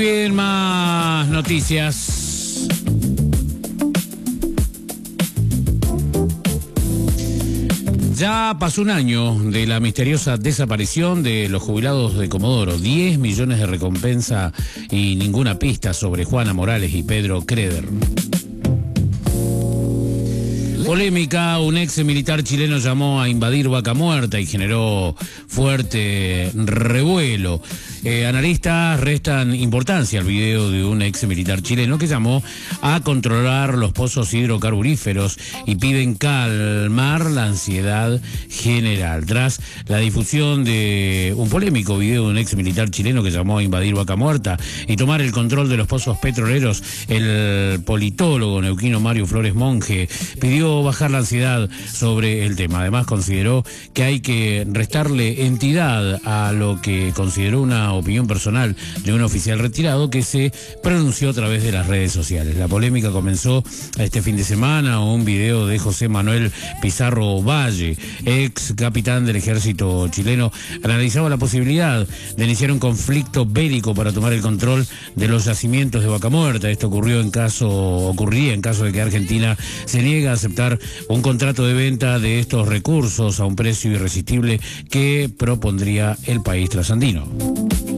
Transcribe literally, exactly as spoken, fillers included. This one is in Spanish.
Bien, más noticias. Ya pasó un año de la misteriosa desaparición de los jubilados de Comodoro. diez millones de recompensa y ninguna pista sobre Juana Morales y Pedro Creder. Polémica, un ex militar chileno llamó a invadir Vaca Muerta y generó fuerte revuelo. Eh, analistas restan importancia al video de un ex militar chileno que llamó a controlar los pozos hidrocarburíferos y piden calmar la ansiedad general. Tras la difusión de un polémico video de un ex militar chileno que llamó a invadir Vaca Muerta y tomar el control de los pozos petroleros, el politólogo neuquino Mario Flores Monge pidió bajar la ansiedad sobre el tema. Además, consideró que hay que restarle entidad a lo que consideró una opinión personal de un oficial retirado que se pronunció a través de las redes sociales. La polémica comenzó este fin de semana. Un video de José Manuel Pizarro Valle, ex capitán del ejército chileno, analizaba la posibilidad de iniciar un conflicto bélico para tomar el control de los yacimientos de Vaca Muerta. Esto ocurrió en caso, ocurriría en caso de que Argentina se niegue a aceptar un contrato de venta de estos recursos a un precio irresistible que propondría el país trasandino.